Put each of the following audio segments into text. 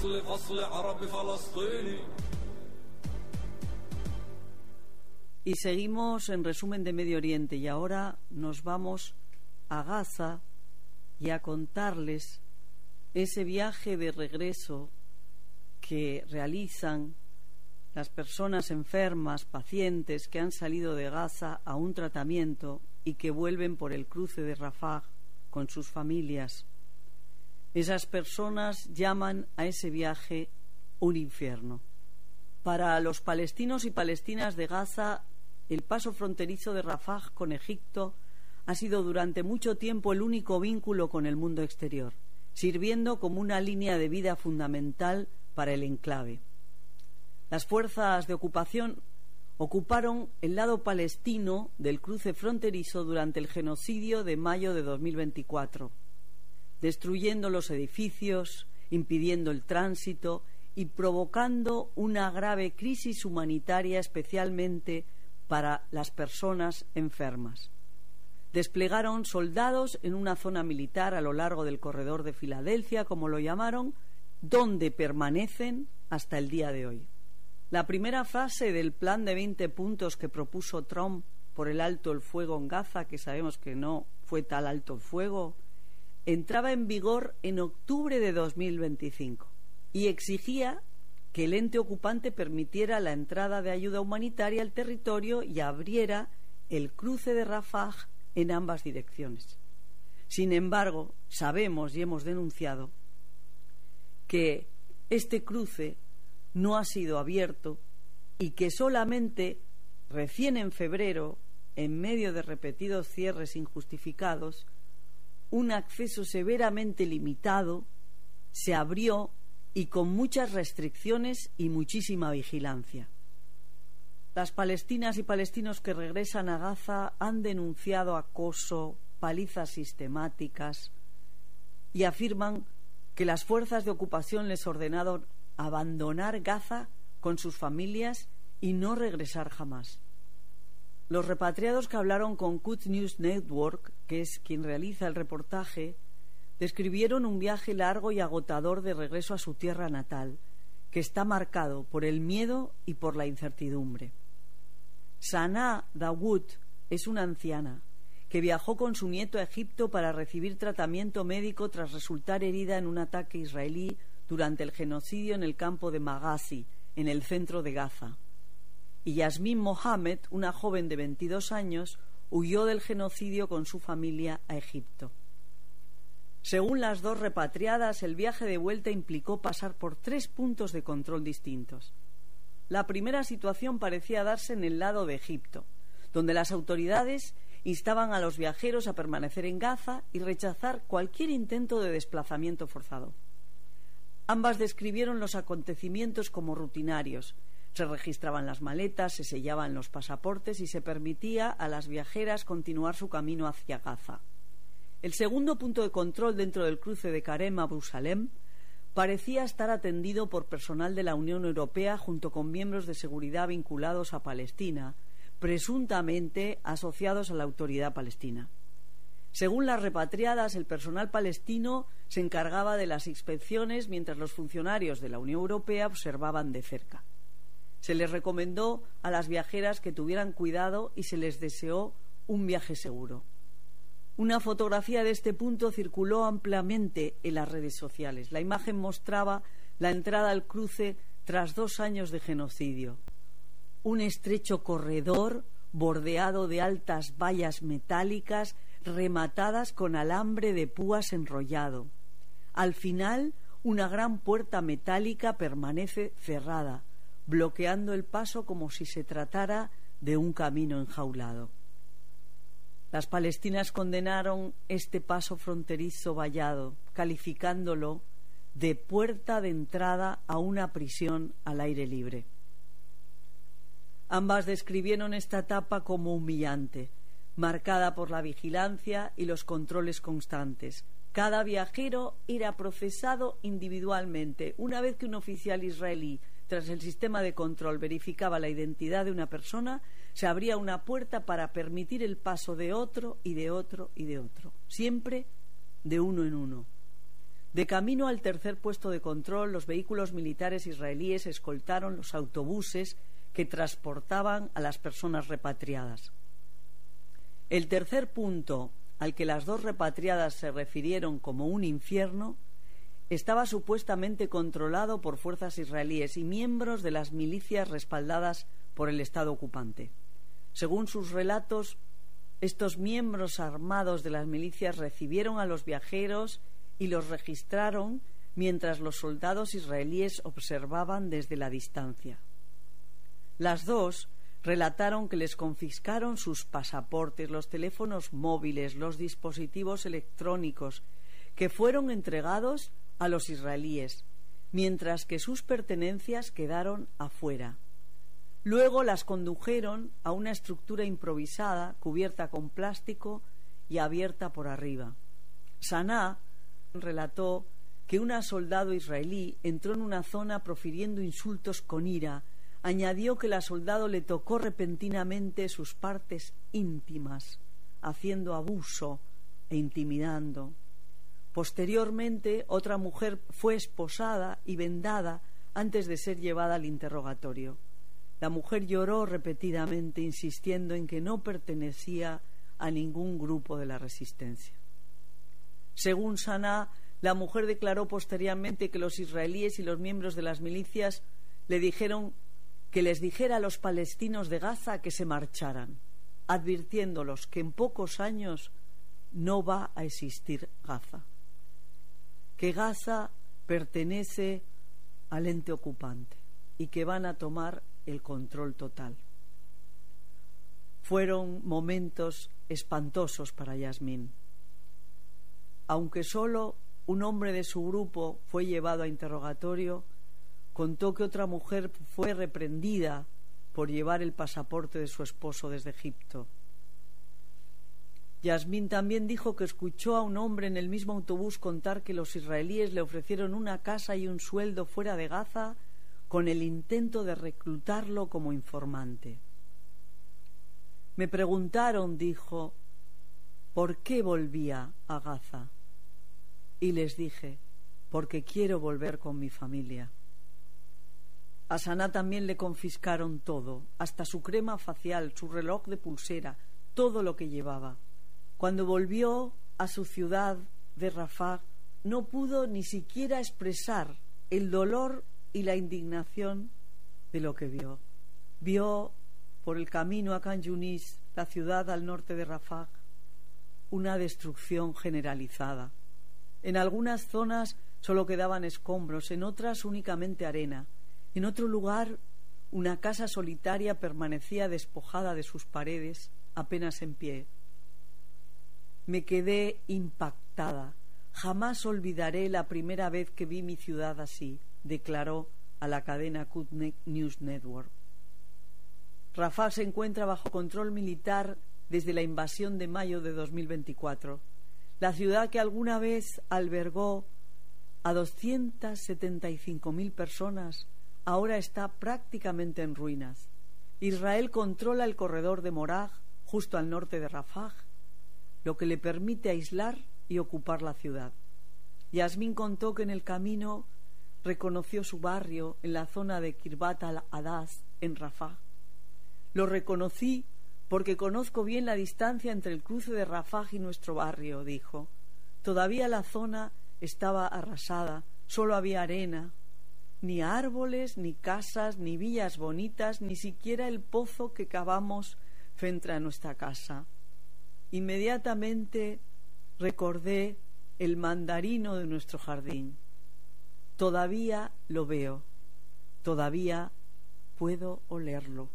Y seguimos en resumen de Medio Oriente y ahora nos vamos a Gaza y a contarles ese viaje de regreso que realizan las personas enfermas, pacientes que han salido de Gaza a un tratamiento y que vuelven por el cruce de Rafah con sus familias. Esas personas llaman a ese viaje un infierno. Para los palestinos y palestinas de Gaza, el paso fronterizo de Rafah con Egipto ha sido durante mucho tiempo el único vínculo con el mundo exterior, sirviendo como una línea de vida fundamental para el enclave. Las fuerzas de ocupación ocuparon el lado palestino del cruce fronterizo durante el genocidio de mayo de 2024, destruyendo los edificios, impidiendo el tránsito y provocando una grave crisis humanitaria, especialmente para las personas enfermas. Desplegaron soldados en una zona militar a lo largo del corredor de Filadelfia, como lo llamaron, donde permanecen hasta el día de hoy. La primera fase del plan de 20 puntos que propuso Trump por el alto el fuego en Gaza, que sabemos que no fue tal alto el fuego, entraba en vigor en octubre de 2025 y exigía que el ente ocupante permitiera la entrada de ayuda humanitaria al territorio y abriera el cruce de Rafah en ambas direcciones. Sin embargo, sabemos y hemos denunciado que este cruce no ha sido abierto y que solamente recién en febrero, en medio de repetidos cierres injustificados, un acceso severamente limitado se abrió y con muchas restricciones y muchísima vigilancia. Las palestinas y palestinos que regresan a Gaza han denunciado acoso, palizas sistemáticas y afirman que las fuerzas de ocupación les ordenaron abandonar Gaza con sus familias y no regresar jamás. Los repatriados que hablaron con Quds News Network, que es quien realiza el reportaje, describieron un viaje largo y agotador de regreso a su tierra natal, que está marcado por el miedo y por la incertidumbre. Sanaa Dawood es una anciana que viajó con su nieto a Egipto para recibir tratamiento médico tras resultar herida en un ataque israelí durante el genocidio en el campo de Maghazi, en el centro de Gaza. Y Yasmin Mohamed, una joven de 22 años, huyó del genocidio con su familia a Egipto. Según las dos repatriadas, el viaje de vuelta implicó pasar por 3 puntos de control distintos. La primera situación parecía darse en el lado de Egipto, donde las autoridades instaban a los viajeros a permanecer en Gaza y rechazar cualquier intento de desplazamiento forzado. Ambas describieron los acontecimientos como rutinarios. Se registraban las maletas, se sellaban los pasaportes y se permitía a las viajeras continuar su camino hacia Gaza. El segundo punto de control dentro del cruce de Karem Abu Salem parecía estar atendido por personal de la Unión Europea junto con miembros de seguridad vinculados a Palestina, presuntamente asociados a la autoridad palestina. Según las repatriadas, el personal palestino se encargaba de las inspecciones mientras los funcionarios de la Unión Europea observaban de cerca. Se les recomendó a las viajeras que tuvieran cuidado y se les deseó un viaje seguro. Una fotografía de este punto circuló ampliamente en las redes sociales. La imagen mostraba la entrada al cruce tras 2 años de genocidio. Un estrecho corredor bordeado de altas vallas metálicas rematadas con alambre de púas enrollado. Al final, una gran puerta metálica permanece cerrada, bloqueando el paso como si se tratara de un camino enjaulado. Las palestinas condenaron este paso fronterizo vallado, calificándolo de puerta de entrada a una prisión al aire libre. Ambas describieron esta etapa como humillante, marcada por la vigilancia y los controles constantes. Cada viajero era procesado individualmente. Una vez que un oficial israelí, tras el sistema de control, verificaba la identidad de una persona, se abría una puerta para permitir el paso de otro y de otro y de otro, siempre de uno en uno. De camino al tercer puesto de control, los vehículos militares israelíes escoltaron los autobuses que transportaban a las personas repatriadas. El tercer punto, al que las dos repatriadas se refirieron como un infierno, estaba supuestamente controlado por fuerzas israelíes y miembros de las milicias respaldadas por el Estado ocupante. Según sus relatos, estos miembros armados de las milicias recibieron a los viajeros y los registraron mientras los soldados israelíes observaban desde la distancia. Las dos relataron que les confiscaron sus pasaportes, los teléfonos móviles, los dispositivos electrónicos, que fueron entregados a los israelíes, mientras que sus pertenencias quedaron afuera. Luego las condujeron a una estructura improvisada, cubierta con plástico y abierta por arriba. Saná relató que una soldado israelí entró en una zona profiriendo insultos con ira. Añadió que la soldado le tocó repentinamente sus partes íntimas, haciendo abuso e intimidando. Posteriormente, otra mujer fue esposada y vendada antes de ser llevada al interrogatorio. La mujer lloró repetidamente, insistiendo en que no pertenecía a ningún grupo de la resistencia. Según Saná, la mujer declaró posteriormente que los israelíes y los miembros de las milicias le dijeron que les dijera a los palestinos de Gaza que se marcharan, advirtiéndolos que en pocos años no va a existir Gaza, que Gaza pertenece al ente ocupante y que van a tomar el control total. Fueron momentos espantosos para Yasmín. Aunque solo un hombre de su grupo fue llevado a interrogatorio, contó que otra mujer fue reprendida por llevar el pasaporte de su esposo desde Egipto. Yasmín también dijo que escuchó a un hombre en el mismo autobús contar que los israelíes le ofrecieron una casa y un sueldo fuera de Gaza con el intento de reclutarlo como informante. Me preguntaron, dijo, ¿por qué volvía a Gaza? Y les dije, porque quiero volver con mi familia. A Saná también le confiscaron todo, hasta su crema facial, su reloj de pulsera, todo lo que llevaba. Cuando volvió a su ciudad de Rafah, no pudo ni siquiera expresar el dolor y la indignación de lo que vio. Vio por el camino a Khan Yunis, la ciudad al norte de Rafah, una destrucción generalizada. En algunas zonas solo quedaban escombros, en otras únicamente arena. En otro lugar, una casa solitaria permanecía despojada de sus paredes, apenas en pie. Me quedé impactada. Jamás olvidaré la primera vez que vi mi ciudad así, declaró a la cadena Kutnek News Network. Rafah se encuentra bajo control militar desde la invasión de mayo de 2024. La ciudad que alguna vez albergó a 275.000 personas ahora está prácticamente en ruinas. Israel controla el corredor de Morag, justo al norte de Rafah, lo que le permite aislar y ocupar la ciudad. Yasmín contó que en el camino reconoció su barrio en la zona de Kirbat al-Adaz, en Rafah. Lo reconocí porque conozco bien la distancia entre el cruce de Rafah y nuestro barrio, dijo. Todavía la zona estaba arrasada, solo había arena. Ni árboles, ni casas, ni villas bonitas, ni siquiera el pozo que cavamos frente a nuestra casa. Inmediatamente recordé el mandarino de nuestro jardín. Todavía lo veo, todavía puedo olerlo.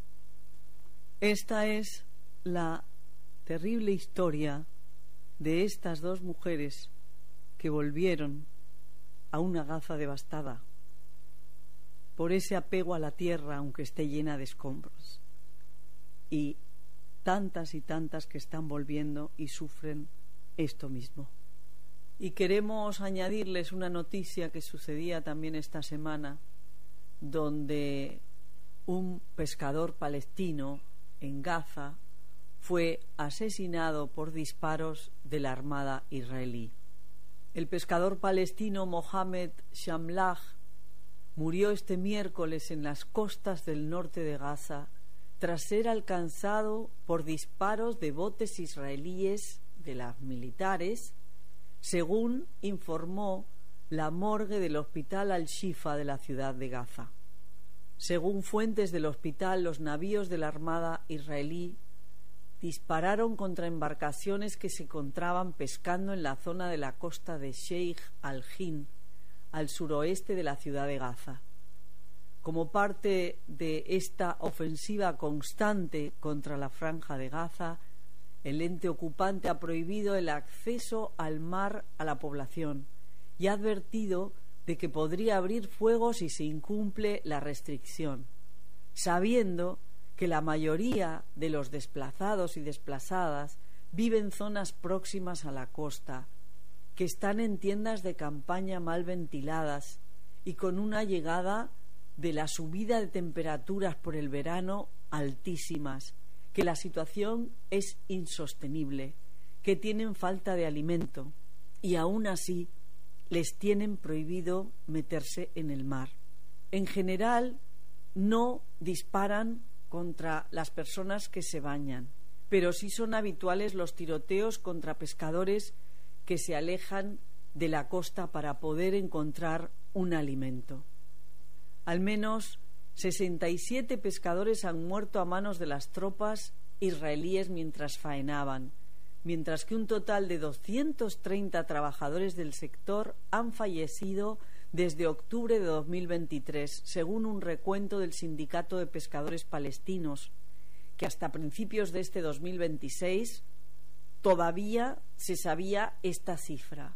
Esta es la terrible historia de estas dos mujeres que volvieron a una Gaza devastada por ese apego a la tierra, aunque esté llena de escombros, y tantas que están volviendo y sufren esto mismo. Y queremos añadirles una noticia que sucedía también esta semana, donde un pescador palestino en Gaza fue asesinado por disparos de la Armada israelí. El pescador palestino Mohamed Shamlach murió este miércoles en las costas del norte de Gaza tras ser alcanzado por disparos de botes israelíes de las militares, según informó la morgue del hospital Al-Shifa de la ciudad de Gaza. Según fuentes del hospital, los navíos de la Armada israelí dispararon contra embarcaciones que se encontraban pescando en la zona de la costa de Sheikh al-Jin, al suroeste de la ciudad de Gaza. Como parte de esta ofensiva constante contra la Franja de Gaza, el ente ocupante ha prohibido el acceso al mar a la población y ha advertido de que podría abrir fuego si se incumple la restricción, sabiendo que la mayoría de los desplazados y desplazadas viven en zonas próximas a la costa, que están en tiendas de campaña mal ventiladas y con una llegada de la subida de temperaturas por el verano altísimas, que la situación es insostenible, que tienen falta de alimento y aún así les tienen prohibido meterse en el mar. En general no disparan contra las personas que se bañan, pero sí son habituales los tiroteos contra pescadores que se alejan de la costa para poder encontrar un alimento. Al menos 67 pescadores han muerto a manos de las tropas israelíes mientras faenaban, mientras que un total de 230 trabajadores del sector han fallecido desde octubre de 2023, según un recuento del Sindicato de Pescadores Palestinos, que hasta principios de este 2026 todavía se sabía esta cifra.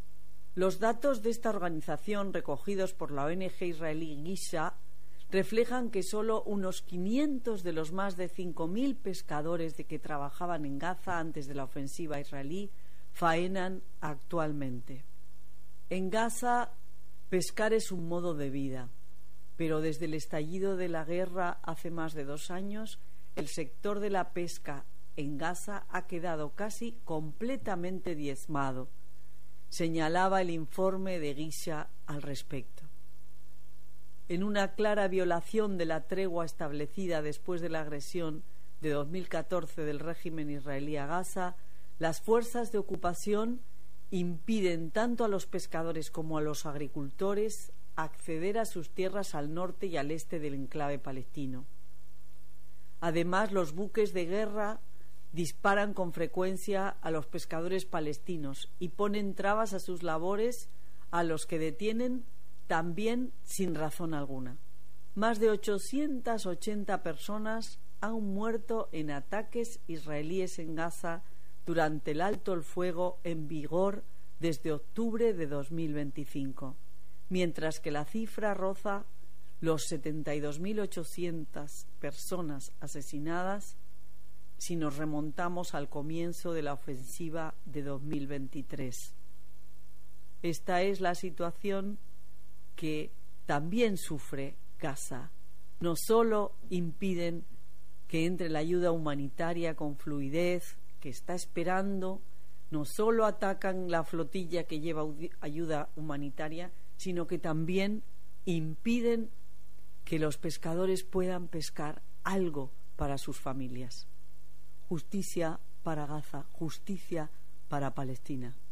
Los datos de esta organización, recogidos por la ONG israelí Gisha, reflejan que solo unos 500 de los más de 5.000 pescadores de que trabajaban en Gaza antes de la ofensiva israelí faenan actualmente. En Gaza, pescar es un modo de vida, pero desde el estallido de la guerra hace más de 2 años, el sector de la pesca en Gaza ha quedado casi completamente diezmado, señalaba el informe de Gisha al respecto. En una clara violación de la tregua establecida después de la agresión de 2014 del régimen israelí a Gaza, las fuerzas de ocupación impiden tanto a los pescadores como a los agricultores acceder a sus tierras al norte y al este del enclave palestino. Además, los buques de guerra disparan con frecuencia a los pescadores palestinos y ponen trabas a sus labores, a los que detienen también sin razón alguna. Más de 880 personas han muerto en ataques israelíes en Gaza durante el alto el fuego en vigor desde octubre de 2025, mientras que la cifra roza los 72.800 personas asesinadas si nos remontamos al comienzo de la ofensiva de 2023. Esta es la situación que también sufre Gaza. No solo impiden que entre la ayuda humanitaria con fluidez, que está esperando, no solo atacan la flotilla que lleva ayuda humanitaria, sino que también impiden que los pescadores puedan pescar algo para sus familias. Justicia para Gaza, justicia para Palestina.